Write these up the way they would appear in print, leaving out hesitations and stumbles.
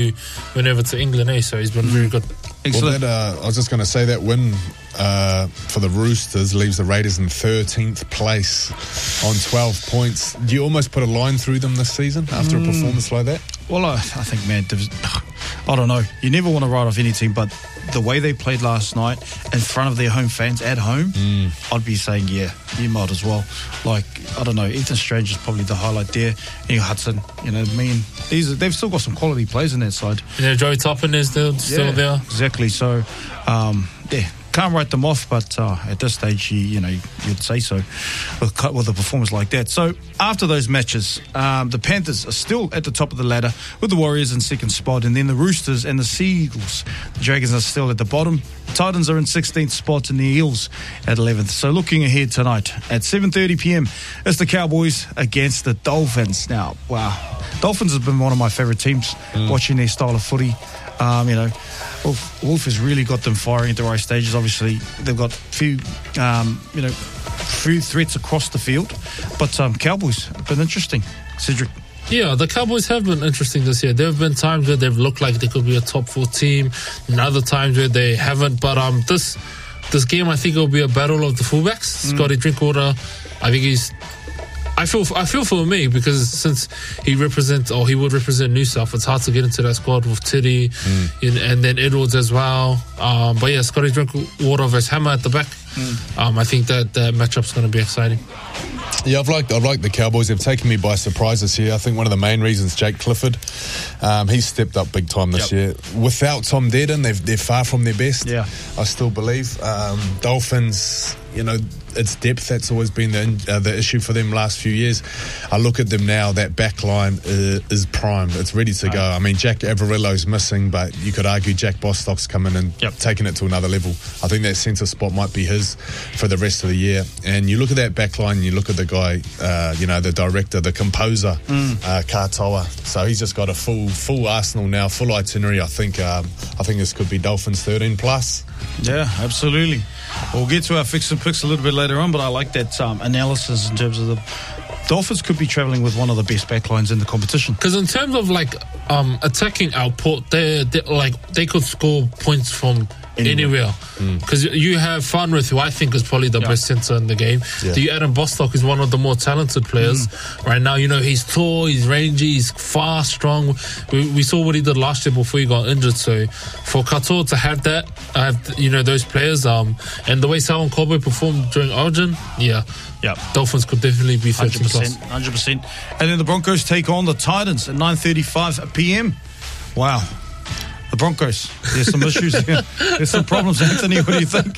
went over to England, so he's been very good. Excellent. Well, I was just going to say that win for the Roosters leaves the Raiders in 13th place on 12 points. Do you almost put a line through them this season after a performance like that? Well, I think, man, I don't know. You never want to write off any team, but the way they played last night in front of their home fans at home, I'd be saying, yeah, you might as well. Like, I don't know, Ethan Strange is probably the highlight there. Ian Hudson, they've still got some quality players in that side. Joey Toppin is still there. Exactly. So, can't write them off, but at this stage, you'd say so with a performance like that. So after those matches, the Panthers are still at the top of the ladder with the Warriors in second spot, and then the Roosters and the Seagulls, the Dragons are still at the bottom. The Titans are in 16th spot and the Eels at 11th. So looking ahead tonight at 7:30 p.m, it's the Cowboys against the Dolphins. Now, wow, Dolphins have been one of my favourite teams, watching their style of footy. Wolf has really got them firing at the right stages. Obviously, they've got few threats across the field, but Cowboys have been interesting. Cedric. Yeah, the Cowboys have been interesting this year. There have been times where they've looked like they could be a top 4 team, and other times where they haven't. But this game, I think it will be a battle of the fullbacks. Scotty Drinkwater, I think I feel for me, because since he would represent New South, it's hard to get into that squad with Titty and then Edwards as well. But yeah, Scotty Drinkwater versus Hammer at the back. I think that matchup's going to be exciting. Yeah, I've liked the Cowboys. They've taken me by surprise this year. I think one of the main reasons, Jake Clifford, he's stepped up big time this year. Without Tom Dearden, they're far from their best. Yeah, I still believe. Dolphins, it's depth that's always been the issue for them last few years. I look at them now, that back line is primed. It's ready to go. I mean, Jack Averillo's missing, but you could argue Jack Bostock's coming and taking it to another level. I think that centre spot might be his for the rest of the year. And you look at that back line and you look at the guy, the director, the composer, Katoa. So he's just got a full arsenal now, full itinerary. I think this could be Dolphins 13 plus. Yeah, absolutely. We'll get to our fix and picks a little bit later on, but I like that analysis in terms of the Dolphins could be travelling with one of the best backlines in the competition. Because in terms of attacking output, they could score points from anywhere. Because you have Farnworth, who I think is probably the best centre in the game. Yeah. You Adam Bostock is one of the more talented players right now. He's tall, he's rangy, he's fast, strong. We saw what he did last year before he got injured. So for Katoa to have that, those players, and the way Salon Kobe performed during Origin, Dolphins could definitely be 13 plus. 100%. And then the Broncos take on the Titans at 9:35 p.m. Wow. The Broncos, there's some issues here. There's some problems, Anthony. What do you think?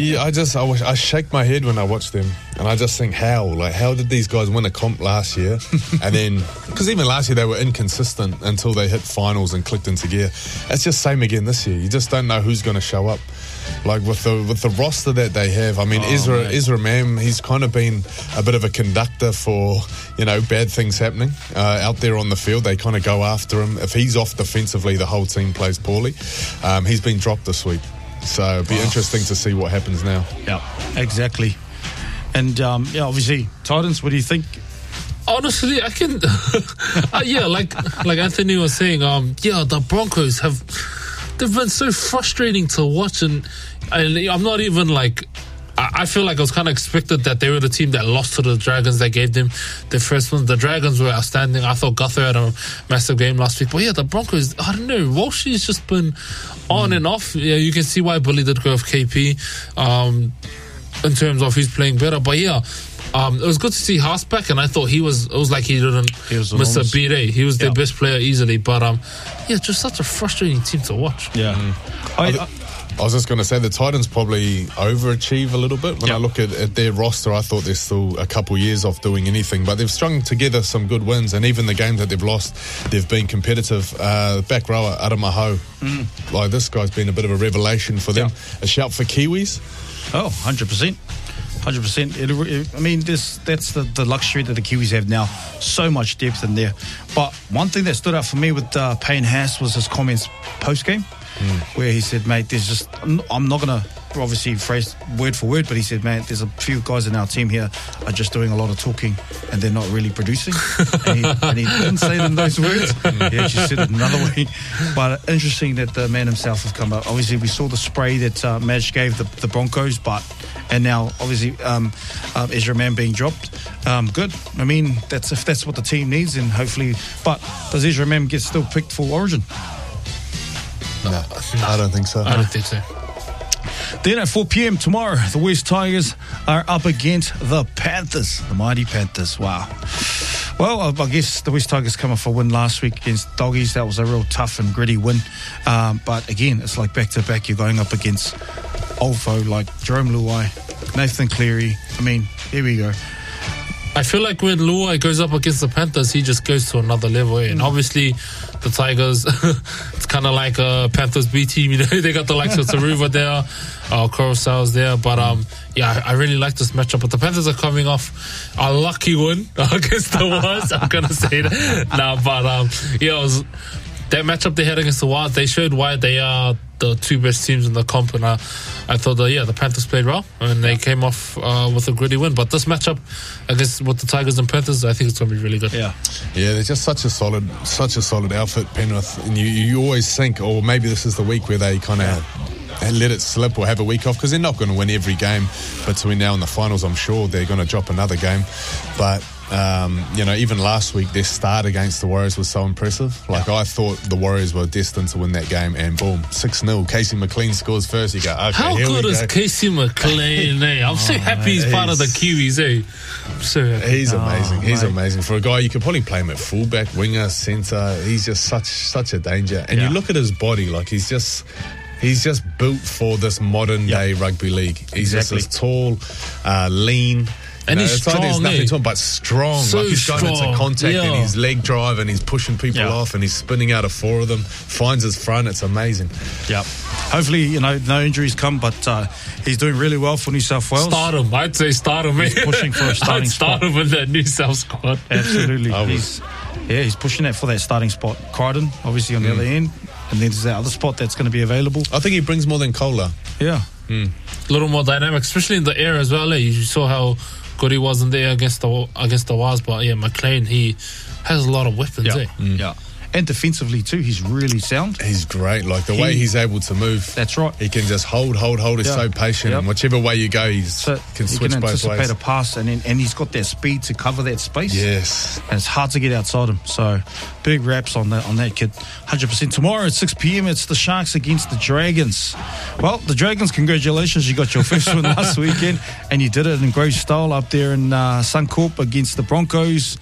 I shake my head when I watch them, and I just think, how did these guys win a comp last year? And then, because even last year they were inconsistent until they hit finals and clicked into gear. It's just same again this year. You just don't know who's going to show up. Like with the roster that they have, I mean, Ezra Mam, he's kind of been a bit of a conductor for bad things happening out there on the field. They kind of go after him. If he's off defensively, the whole team plays poorly. He's been dropped this week, so it'll be interesting to see what happens now. Yeah, exactly. And obviously, Titans. What do you think? Honestly, I can. like Anthony was saying. The Broncos have. They've been so frustrating to watch, and I'm not even I feel like I was kind of expected that they were the team that lost to the Dragons. That gave them the first one. The Dragons were outstanding. I thought Gutho had a massive game last week. But the Broncos, I don't know. Walshy's just been on and off. Yeah, you can see why Billy did go with KP in terms of who's playing better. But it was good to see Haas back, and I thought it was like he didn't miss a beat. He was their best player easily. But just such a frustrating team to watch. Yeah. I was just going to say the Titans probably overachieve a little bit. When I look at their roster, I thought they're still a couple years off doing anything, but they've strung together some good wins, and even the games that they've lost, they've been competitive. Back rower, Adamaho, this guy's been a bit of a revelation for them. A shout for Kiwis. 100%. 100%. I mean, that's the luxury that the Kiwis have now. So much depth in there. But one thing that stood out for me with Payne Haas was his comments post-game, where he said, mate, I'm not going to obviously phrased word for word, but he said, man, there's a few guys in our team here are just doing a lot of talking and they're not really producing. and he didn't say it in those words. He actually said it another way. But interesting that the man himself have come up. Obviously, we saw the spray that Madge gave the Broncos, and now obviously Ezra Mam being dropped. Good. I mean, if that's what the team needs, and hopefully. But does Ezra Mam get still picked for Origin? No, I don't think so. I don't think so. Then at 4 p.m. tomorrow, the West Tigers are up against the Panthers, the mighty Panthers. Wow. Well, I guess the West Tigers come off a win last week against Doggies. That was a real tough and gritty win. But again, it's like back-to-back. You're going up against old foe like Jerome Luai, Nathan Cleary. I mean, here we go. I feel like when Luai goes up against the Panthers, he just goes to another level. And obviously, the Tigers, it's kind of like a Panthers B team. You know, they got the likes of Taruva there, Coruscant's there. But yeah, I really like this matchup. But the Panthers are coming off a lucky win against the Wars. I'm gonna say that. Yeah, it was that matchup they had against the Wars. They showed why they are the two best teams in the comp, and I thought the Panthers played well and they came off with a gritty win. But this matchup against with the Tigers and Panthers, I think it's going to be really good. Yeah, they're just such a solid outfit, Penrith. And you always think, or maybe this is the week where they kind of let it slip or have a week off, because they're not going to win every game between now and the finals. I'm sure they're going to drop another game, but even last week their start against the Warriors was so impressive. I thought the Warriors were destined to win that game, and boom, 6-0. Casey McLean scores first. You go, okay, how good is Casey McLean? I'm so happy he's part of the Kiwis. I'm so happy. He's amazing. He's amazing. For a guy, you could probably play him at fullback, winger, centre. He's just such a danger. And you look at his body, he's just built for this modern day rugby league. He's just as tall, lean. And he's strong, there's nothing to him, but strong. So he's going into contact and his leg drive and he's pushing people off and he's spinning out of four of them, finds his front. It's amazing. Yep. Hopefully, no injuries come, but he's doing really well for New South Wales. Start him. I'd say start him. He's pushing for a starting spot. Start him in that New South squad. Absolutely. He's pushing that for that starting spot. Crichton, obviously, on the other end. And then there's that other spot that's going to be available. I think he brings more than Kohler. Yeah. A little more dynamic, especially in the air as well. You saw how good he wasn't there against the Wars, but McLean, he has a lot of weapons. Yeah. And defensively too, he's really sound. He's great. The way he's able to move. That's right. He can just hold. He's so patient. And whichever way you go, can switch both ways. He can anticipate a pass, and he's got that speed to cover that space. Yes. And it's hard to get outside him. So big raps on that kid. 100%. Tomorrow at 6 p.m, it's the Sharks against the Dragons. Well, the Dragons, congratulations. You got your first win last weekend, and you did it in great style up there in Suncorp against the Broncos.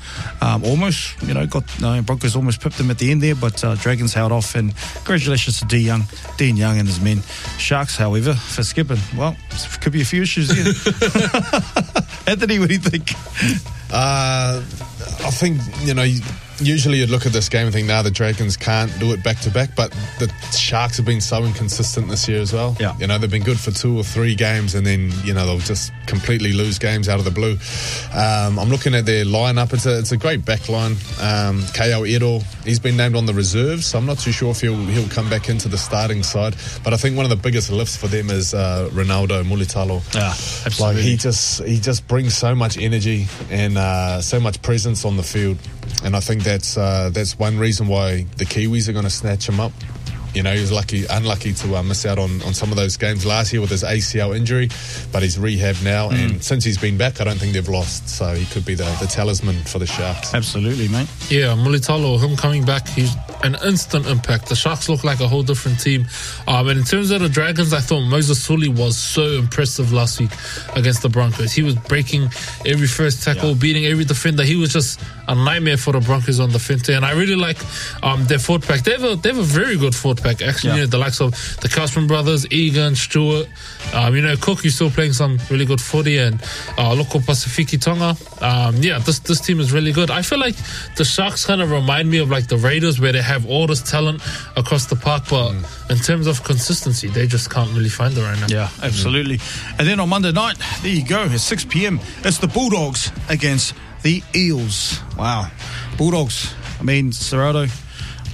Broncos almost pipped them at the end there, but Dragons held off, and congratulations to Dean Young and his men. Sharks, however, for skipping, well, could be a few issues here. Anthony, what do you think? I think, usually you'd look at this game and think, the Dragons can't do it back to back, but the Sharks have been so inconsistent this year as well. Yeah. They've been good for 2 or 3 games, and then, they'll just completely lose games out of the blue. I'm looking at their lineup. It's a great back line. K.O. Ero, he's been named on the reserves, so I'm not too sure if he'll come back into the starting side, but I think one of the biggest lifts for them is Ronaldo Mulitalo. Yeah, absolutely. He just brings so much energy and so much presence on the field. And I think that's one reason why the Kiwis are going to snatch him up. He was unlucky to miss out on some of those games last year with his ACL injury, but he's rehabbed now, and since he's been back, I don't think they've lost, so he could be the talisman for the Sharks. Absolutely, mate. Yeah, Mulitalo, him coming back, he's an instant impact. The Sharks look like a whole different team. And in terms of the Dragons, I thought Moses Suli was so impressive last week against the Broncos. He was breaking every first tackle, beating every defender. He was just a nightmare for the Broncos on the finte, and I really like their forward pack. They have a very good forward pack, actually. The likes of the Cashman brothers, Egan, Stewart, Cook, he's still playing some really good footy, and Loko Pasifiki Tonga. This team is really good. I feel like the Sharks kind of remind me of the Raiders, where they have all this talent across the park, but in terms of consistency, they just can't really find it right now. Yeah, absolutely. And then on Monday night, there you go, at 6 p.m, it's the Bulldogs against the Eels. Wow. Bulldogs, Serrato,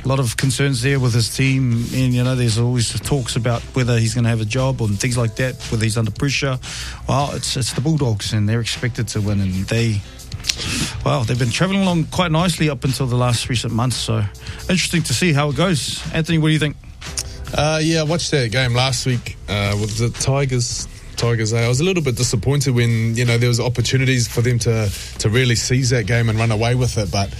A lot of concerns there with his team, and there's always talks about whether he's going to have a job and things like that, whether he's under pressure. Well, it's the Bulldogs, and they're expected to win, and they've been travelling along quite nicely up until the last recent months. So interesting to see how it goes. Anthony, what do you think? I watched that game last week with the Tigers. I was a little bit disappointed when there was opportunities for them to really seize that game and run away with it, but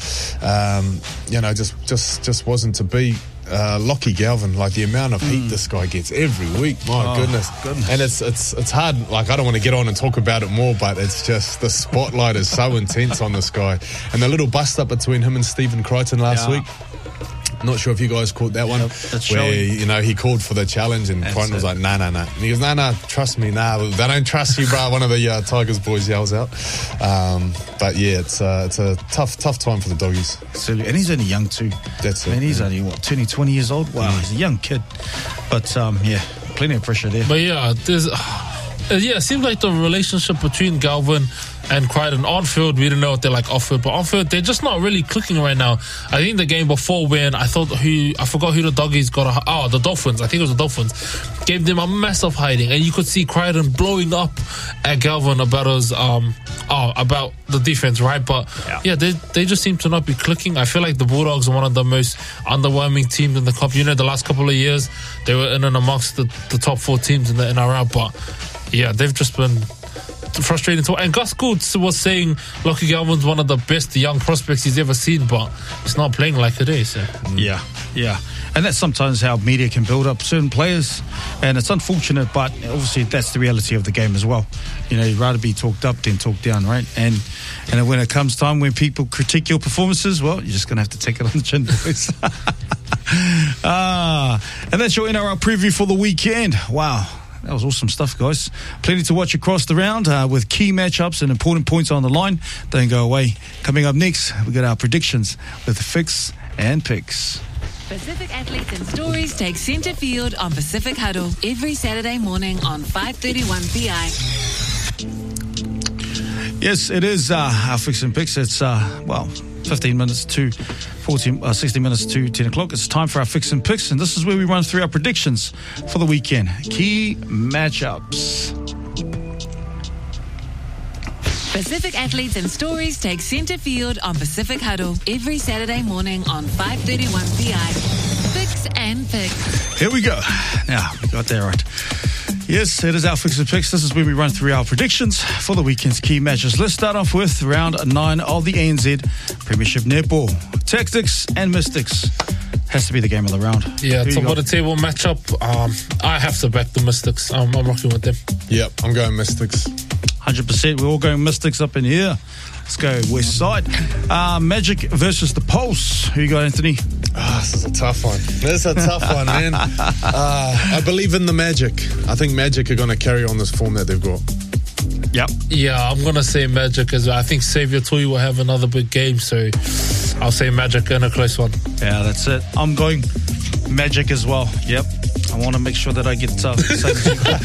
just wasn't to be. Lockie Galvin, like the amount of heat this guy gets every week, my goodness. And it's hard. Like, I don't want to get on and talk about it more, but it's just the spotlight is so intense on this guy. And the little bust up between him and Stephen Crichton last week. Not sure if you guys caught that one, where he called for the challenge and Crichton was like, nah. And he goes, nah, trust me, they don't trust you, bro. One of the Tigers boys yells out. But yeah, it's a tough time for the doggies. Absolutely. And he's only young too. That's it. And he's only 20 years old. Wow, he's a young kid. But plenty of pressure there. But it seems like the relationship between Galvin and Crichton on field, we don't know what they're like off field, but on field, they're just not really clicking right now. I think the game before, when I forgot who the doggies got. The Dolphins. I think it was the Dolphins. Gave them a massive hiding, and you could see Crichton blowing up at Galvin about the defense, right? But they just seem to not be clicking. I feel like the Bulldogs are one of the most underwhelming teams in the cup. The last couple of years they were in and amongst the top 4 teams in the NRL, but they've just been frustrating to. And Gus Gould was saying Lockie Galvin's one of the best young prospects he's ever seen, but he's not playing like it is. Yeah. And that's sometimes how media can build up certain players, and it's unfortunate, but obviously that's the reality of the game as well. You'd rather be talked up than talked down, right? And when it comes time when people critique your performances, well, you're just going to have to take it on the chin, boys. And that's your NRL preview for the weekend. Wow. That was awesome stuff, guys. Plenty to watch across the round with key matchups and important points on the line. Don't go away. Coming up next, we got our predictions with Fix and Picks. Pacific Athletes and Stories take centre field on Pacific Huddle every Saturday morning on 5:31 PI. Yes, it is our Fix and Picks. It's 16 minutes to 10 o'clock. It's time for our Fix and Picks, and this is where we run through our predictions for the weekend. Key matchups. Pacific Athletes and Stories take centre field on Pacific Huddle every Saturday morning on 5:31 PI. Fix and Picks. Here we go. Now, we got that right. Yes, it is our Fix and Picks. This is where we run through our predictions for the weekend's key matches. Let's start off with round 9 of the ANZ Premiership Netball. Tactics and Mystics. Has to be the game of the round. Yeah, top of the table matchup. I have to back the Mystics. I'm rocking with them. Yep, I'm going Mystics. 100%. We're all going Mystics up in here. Let's go West Side. Magic versus the Pulse. Who you got, Anthony? This is a tough one. Man. I believe in the Magic. I think Magic are going to carry on this form that they've got. Yep. Yeah, I'm going to say Magic as well. I think Xavier Tui will have another big game, so I'll say Magic in a close one. Yeah, that's it. I'm going Magic as well. Yep. I want to make sure that I get the same.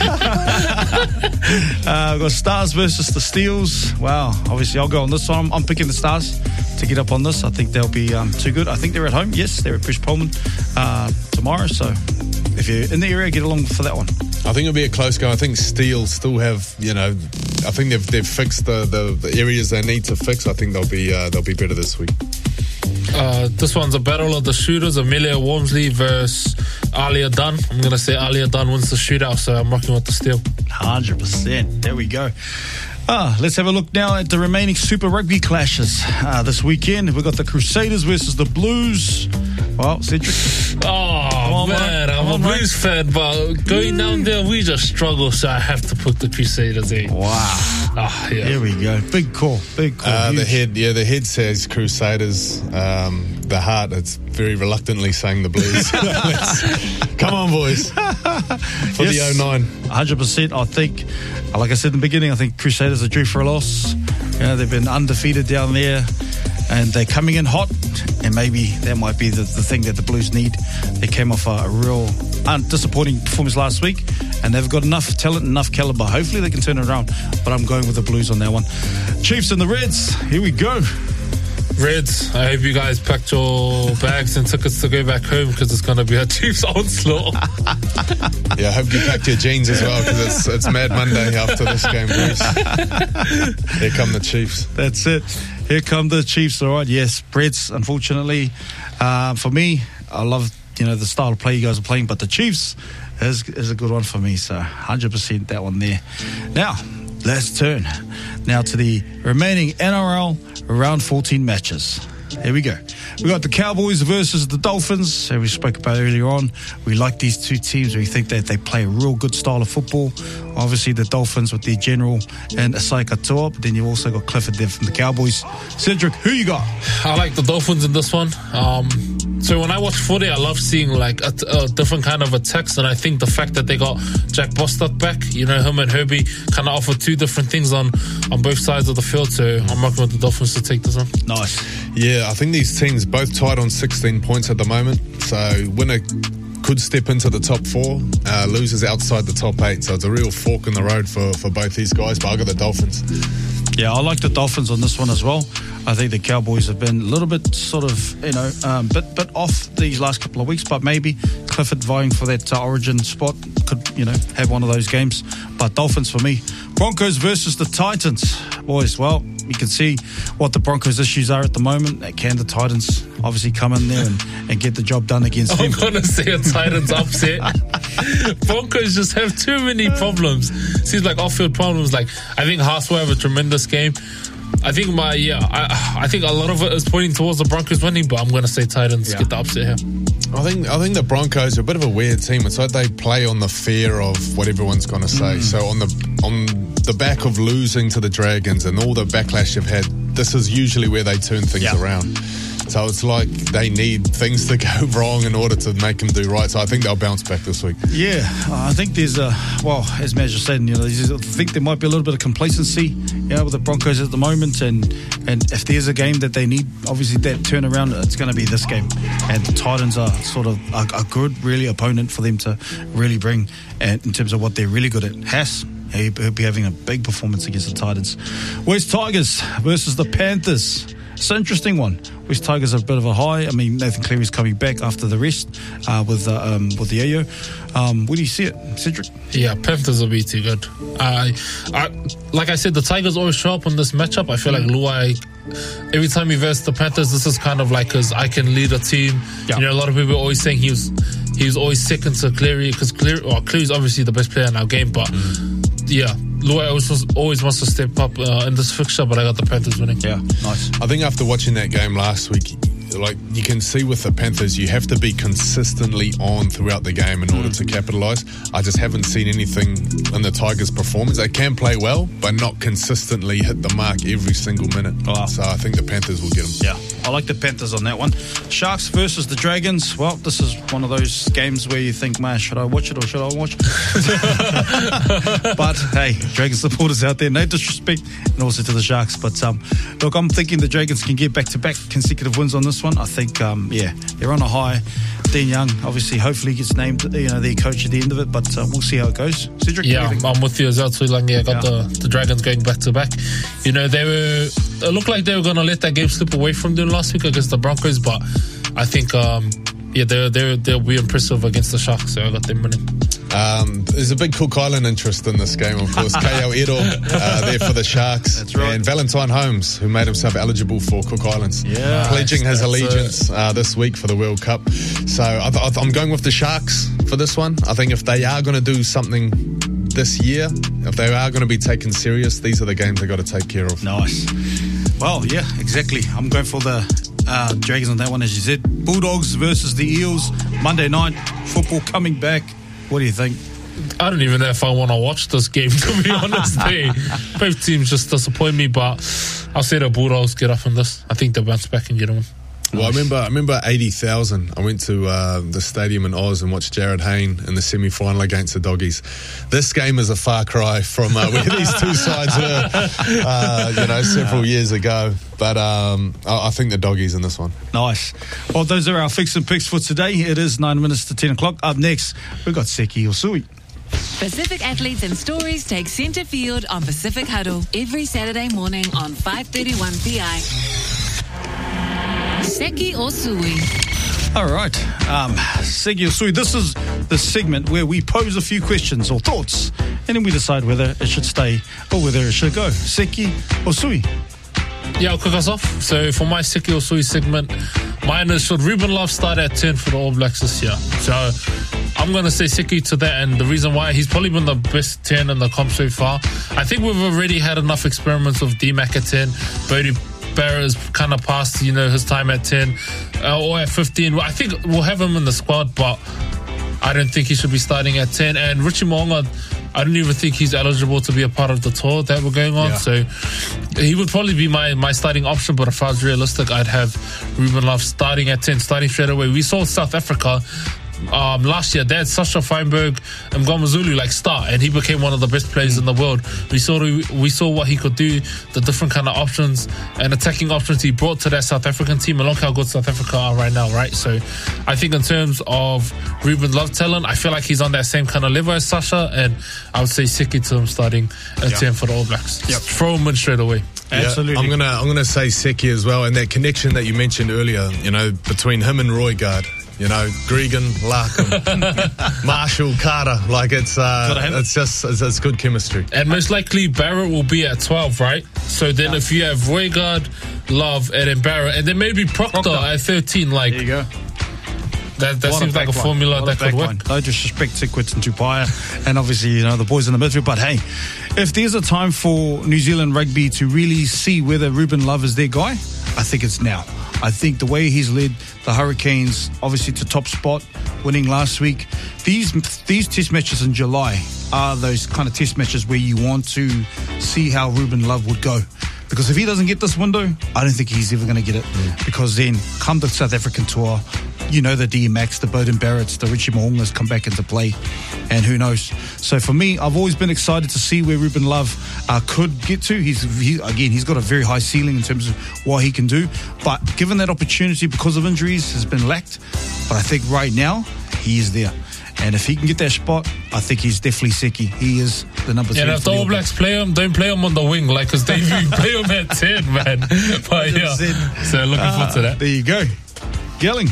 We've got Stars versus the Steels. Wow. Obviously, I'll go on this one. I'm picking the Stars to get up on this. I think they'll be too good. I think they're at home. Yes, they're at Bruce Pullman tomorrow. So if you're in the area, get along for that one. I think it'll be a close game. I think Steel still have, I think they've fixed the areas they need to fix. I think they'll be better this week. This one's a battle of the shooters. Amelia Wormsley versus Alia Dunn. I'm going to say Alia Dunn wins the shootout, so I'm rocking with the Steel. 100%. There we go. Let's have a look now at the remaining Super Rugby clashes this weekend. We've got the Crusaders versus the Blues. Well, Cedric. I'm a Blues fan, but going down there, we just struggle, so I have to put the Crusaders in. Wow. Here we go. Big call. The head says Crusaders. The heart, it's very reluctantly saying the Blues. Come on, boys. For the 09. 100%. I think, like I said in the beginning, I think Crusaders are due for a loss. They've been undefeated down there, and they're coming in hot, and maybe that might be the thing that the Blues need. They came off a real disappointing performance last week, and they've got enough talent, enough caliber. Hopefully they can turn it around, but I'm going with the Blues on that one. Chiefs and the Reds, here we go. Reds, I hope you guys packed your bags and tickets to go back home because it's going to be a Chiefs onslaught. Yeah, I hope you packed your jeans as well because it's Mad Monday after this game, Bruce. Here come the Chiefs. That's it. Here come the Chiefs, all right. Yes, Reds, unfortunately. For me, I love, the style of play you guys are playing, but the Chiefs is a good one for me, so 100% that one there. Now, let's turn now to the remaining NRL round 14 matches. Here we go. We got the Cowboys versus the Dolphins, as we spoke about earlier on. We like these two teams. We think that they play a real good style of football. Obviously, the Dolphins with their general and Asai Katoa, but then you've also got Clifford there from the Cowboys. Cedric, who you got? I like the Dolphins in this one. So when I watch footy, I love seeing like a different kind of attacks, and I think the fact that they got Jack Bostock back, him and Herbie kind of offer two different things on both sides of the field. So I'm rocking with the Dolphins to take this one. Nice. Yeah, I think these teams both tied on 16 points at the moment. So winner could step into the top 4, losers outside the top 8. So it's a real fork in the road for both these guys. But I got the Dolphins. Yeah, I like the Dolphins on this one as well. I think the Cowboys have been a little bit sort of, bit off these last couple of weeks, but maybe Clifford vying for that origin spot could, have one of those games. But Dolphins for me. Broncos versus the Titans. Boys, well, you can see what the Broncos' issues are at the moment. Can the Titans obviously come in there and get the job done against them? I'm going to say a Titans upset. Broncos just have too many problems. Seems like off-field problems. Like, I think Haas will have a tremendous game. I think I think a lot of it is pointing towards the Broncos winning, but I'm going to say Titans get the upset here. I think the Broncos are a bit of a weird team. It's like they play on the fear of what everyone's going to say. So on the back of losing to the Dragons and all the backlash you've had, this is usually where they turn things around. So it's like they need things to go wrong in order to make them do right. So I think they'll bounce back this week. Yeah, I think there's as Maj just said, I think there might be a little bit of complacency, with the Broncos at the moment. And if there's a game that they need, obviously that turnaround, it's going to be this game. And the Titans are sort of a good, really opponent for them to really bring, and in terms of what they're really good at. Haas, he'll be having a big performance against the Titans. West Tigers versus the Panthers. It's an interesting one. West Tigers are a bit of a high. I mean, Nathan Cleary's coming back after the rest with the Ayo. Where do you see it, Cedric? Yeah, Panthers will be too good. Like I said, the Tigers always show up on this matchup. I feel like Luai, every time he versus the Panthers, this is kind of like his I can lead a team. A lot of people are always saying he was always second to Cleary because Cleary's obviously the best player in our game, but Luai always wants to step up in this fixture, but I got the Panthers winning. Yeah, nice. I think after watching that game last week, like you can see with the Panthers, you have to be consistently on throughout the game in order to capitalise. I just haven't seen anything in the Tigers' performance. They can play well, but not consistently hit the mark every single minute. Wow. So I think the Panthers will get them. Yeah, I like the Panthers on that one. Sharks versus the Dragons. Well, this is one of those games where you think, man, should I watch it or should I watch it? But hey, Dragon supporters out there, no disrespect, and also to the Sharks. But look, I'm thinking the Dragons can get back-to-back consecutive wins on this one. I think, they're on a high. Dean Young, obviously, hopefully gets named, their coach at the end of it, but we'll see how it goes. Cedric? Yeah, I'm with you as well, too. I got the Dragons going back-to-back. It looked like they were going to let that game slip away from them last week against the Broncos, but I think, they'll be impressive against the Sharks, so I got them winning. There's a big Cook Island interest in this game, of course. KL Edo there for the Sharks. That's right. And Valentine Holmes, who made himself eligible for Cook Islands. Yeah. Pledging his allegiance this week for the World Cup. So I'm going with the Sharks for this one. I think if they are going to do something this year, if they are going to be taken serious, these are the games they've got to take care of. Nice. Well, yeah, exactly. I'm going for the Dragons on that one, as you said. Bulldogs versus the Eels. Monday night, football coming back. What do you think? I don't even know if I want to watch this game, to be honest. Both teams just disappoint me, but I'll say the Bulldogs get up in this. I think they'll bounce back and get on. Well, I remember 80,000. I went to the stadium in Oz and watched Jared Hayne in the semi-final against the Doggies. This game is a far cry from where these two sides were, several years ago. But I think the Doggies in this one. Nice. Well, those are our fix and picks for today. It is 9 minutes to 10 o'clock. Up next, we've got Seki Osui. Pacific Athletes and Stories take centre field on Pacific Huddle every Saturday morning on 531 PI. Seki or Sui. All right. Seki or Sui, this is the segment where we pose a few questions or thoughts, and then we decide whether it should stay or whether it should go. Seki or Sui? Yeah, I'll kick us off. So for my Seki or Sui segment, mine is, should Ruben Love start at 10 for the All Blacks this year? So I'm going to say Seki to that, and the reason why, he's probably been the best 10 in the comp so far. I think we've already had enough experiments with D-Mac at 10. Bodie Barrett is kind of past, his time at 10 or at 15. I think we'll have him in the squad, but I don't think he should be starting at 10. And Richie Mo'unga, I don't even think he's eligible to be a part of the tour that we're going on. Yeah. So he would probably be my starting option, but if I was realistic, I'd have Ruben Love starting at 10, starting straight away. We saw South Africa last year. They had Sasha Feinberg and Mngomezulu start, and he became one of the best players in the world. We saw what he could do, the different kind of options and attacking options he brought to that South African team, and look how good South Africa are right now, right? So I think in terms of Ruben Love talent, I feel like he's on that same kind of level as Sasha, and I would say Seki to him starting at 10 for the All Blacks. Yep. Throw him in straight away. Absolutely. I'm gonna say Seki as well, and that connection that you mentioned earlier, between him and Roygaard. Gregan, Larkham, Marshall, Carter. It's good chemistry. And most likely Barrett will be at 12, right? So then if you have Roygaard, Love, and then Barrett, and then maybe Proctor at 13, there you go. That seems like a formula that could work. No disrespect to Quits and Tupaia, and obviously, the boys in the midfield. But hey, if there's a time for New Zealand rugby to really see whether Ruben Love is their guy, I think it's now. I think the way he's led the Hurricanes, obviously to top spot, winning last week. These test matches in July are those kind of test matches where you want to see how Ruben Love would go. Because if he doesn't get this window, I don't think he's ever going to get it. Because then, come the South African tour, the D-Max, the Beauden Barretts, the Richie Mo'ungas come back into play, and who knows. So for me, I've always been excited to see where Ruben Love could get to. He's got a very high ceiling in terms of what he can do, but given that opportunity because of injuries has been lacked. But I think right now he is there, and if he can get that spot, I think he's definitely Seki. He is the number 10. And if the All Blacks play him, don't play him on the wing because they play him at 10, man. But yeah, so looking forward to that. There you go. Gelling.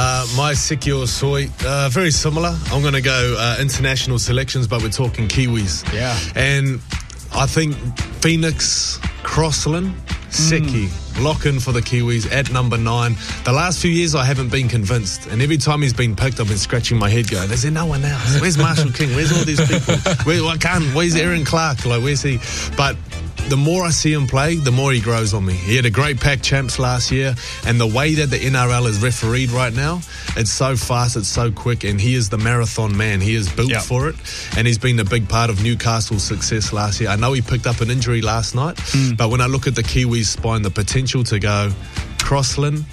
My Seki or Sui, very similar. I'm going to go international selections, but we're talking Kiwis. Yeah. And I think Phoenix, Crossland, Seki, lock in for the Kiwis at number 9. The last few years I haven't been convinced, and every time he's been picked I've been scratching my head going, is there no one else? Where's Marshall King? Where's all these people? Where's Aaron Clark? Where's he? But the more I see him play, the more he grows on me. He had a great Pac Champs last year, and the way that the NRL is refereed right now, it's so fast, it's so quick, and he is the marathon man. He is built for it, and he's been a big part of Newcastle's success last year. I know he picked up an injury last night, but when I look at the Kiwis spine, the potential to go Crossland,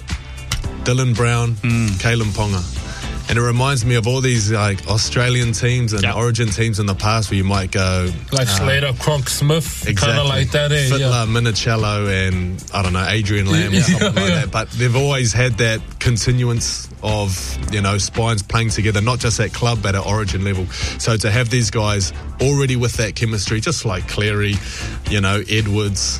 Dylan Brown, Kalen Ponga. And it reminds me of all these Australian teams and Origin teams in the past where you might go Slater, Cronk Smith, kind of like that. Fittler, Minicello, and I don't know, Adrian Lamb or something like that. But they've always had that continuance of spines playing together, not just at club but at Origin level. So to have these guys already with that chemistry, just like Cleary, Edwards,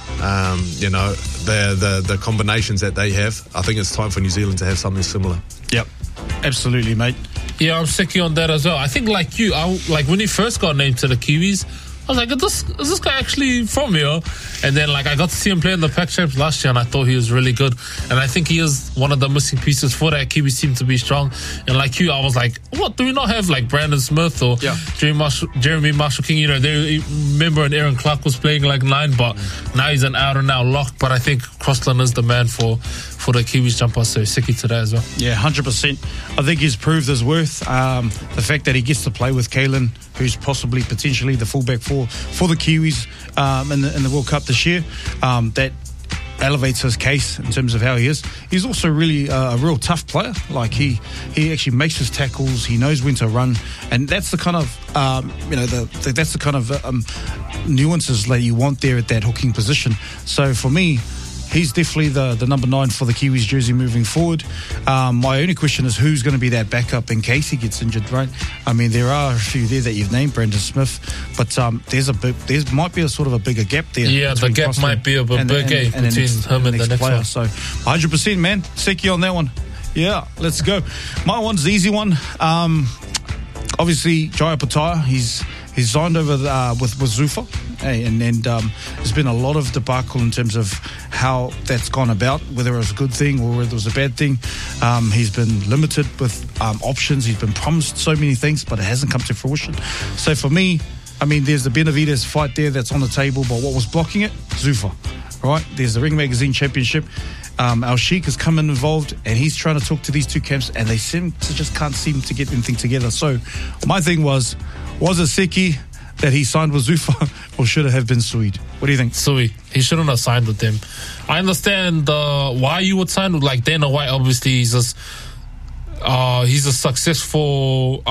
the combinations that they have, I think it's time for New Zealand to have something similar. Yep. Absolutely, mate. Yeah, I'm Seki on that as well. I think like you, when he first got named to the Kiwis, I was like, is this guy actually from here? And then I got to see him play in the Pac Champs last year, and I thought he was really good. And I think he is one of the missing pieces for that. Kiwis seem to be strong. And like you, I was like, what, do we not have Brandon Smith or Jeremy Marshall King? They remember when Aaron Clark was playing 9, but now he's an out and out lock. But I think Crossland is the man for the Kiwis jumper, so Seki to that as well. Yeah, 100%. I think he's proved his worth. The fact that he gets to play with Kalen, who's potentially the fullback for the Kiwis in the World Cup this year, that elevates his case in terms of how he is. He's also really a real tough player. He actually makes his tackles. He knows when to run, and that's the kind of that's the kind of nuances that you want there at that hooking position. So for me, he's definitely the number 9 for the Kiwis jersey moving forward. My only question is who's going to be that backup in case he gets injured, right? I mean, there are a few there that you've named, Brandon Smith, but there might be a sort of a bigger gap there. Yeah, the gap might be a bit bigger between him and the next player. one. So 100%, man. Seki on that one. Yeah, let's go. My one's the easy one. Obviously, Jaya Pataya, he's signed over with Zufa. Hey, and there's been a lot of debacle in terms of how that's gone about, whether it was a good thing or whether it was a bad thing. He's been limited with options. He's been promised so many things, but it hasn't come to fruition. So for me, I mean, there's the Benavides fight there that's on the table, but what was blocking it? Zufa, right? There's the Ring Magazine Championship. Al Sheikh has come in involved, and he's trying to talk to these two camps, and they can't seem to get anything together. So my thing was it Seki that he signed with Zufa, or should it have been Sui? What do you think? Sui. He shouldn't have signed with them. I understand why you would sign with, like, Dana White. Obviously, he's a successful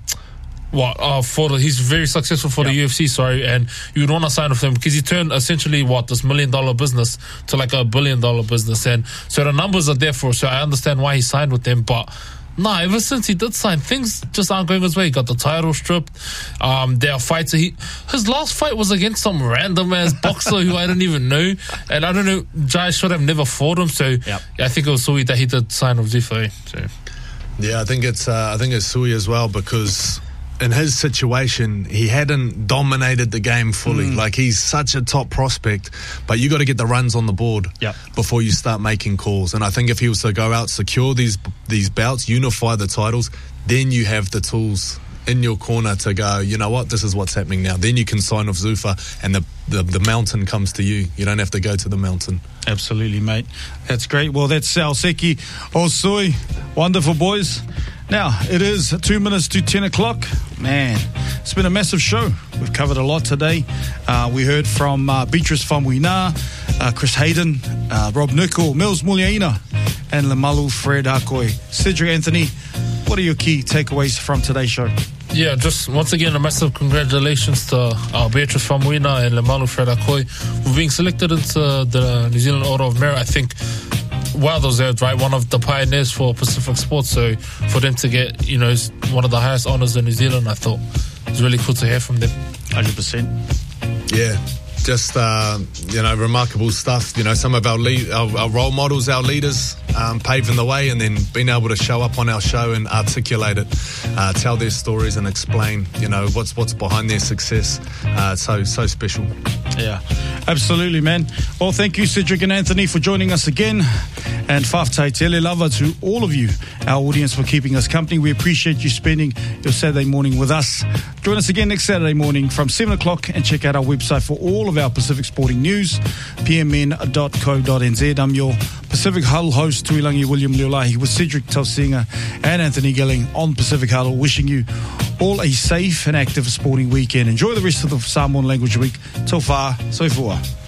he's very successful for the UFC, and you would want to sign with him because he turned essentially this $1 million business to like $1 billion business, and so the numbers are there for. So I understand why he signed with them, but ever since he did sign, things just aren't going his way. He got the title stripped. There are fights. His last fight was against some random ass boxer who I don't even know, and I don't know. Jai should have never fought him. So I think it was Sui that he did sign with Zufa. So yeah, I think it's Sui as well, because in his situation, he hadn't dominated the game fully. Like, he's such a top prospect, but you got to get the runs on the board before you start making calls. And I think if he was to go out, secure these bouts, unify the titles, then you have the tools in your corner to go, you know what, this is what's happening now. Then you can sign off Zufa, and the mountain comes to you. You don't have to go to the mountain. Absolutely, mate. That's great. Well, that's Seki Osui. Wonderful, boys. Now, it is 2 minutes to 10 o'clock. Man, it's been a massive show. We've covered a lot today. We heard from Beatrice Famuina, Chris Hayden, Rob Nicol, Mills Muliaina, and Lamalu Fred Akoi. Cedric Anthony, what are your key takeaways from today's show? Yeah, just once again, a massive congratulations to Beatrice Famuina and Lamalu Fred Akoi for being selected into the New Zealand Order of Merit. I think well deserved, right? One of the pioneers for Pacific sports. So for them to get, one of the highest honours in New Zealand, I thought it was really cool to hear from them. 100%. Yeah. Just, remarkable stuff. Some of our role models, our leaders, paving the way, and then being able to show up on our show and articulate it, tell their stories and explain, what's behind their success. So special. Yeah, absolutely, man. Well, thank you, Cedric and Anthony, for joining us again. And whaftai tele lava to all of you, our audience, for keeping us company. We appreciate you spending your Saturday morning with us. Join us again next Saturday morning from 7 o'clock and check out our website for all of our Pacific sporting news, pmn.co.nz. I'm your Pacific Huddle host, Tuilangi William Leolahi, with Cedric Tausinga and Anthony Gilling on Pacific Huddle, wishing you all a safe and active sporting weekend. Enjoy the rest of the Samoan Language Week. Tau wha, soifua.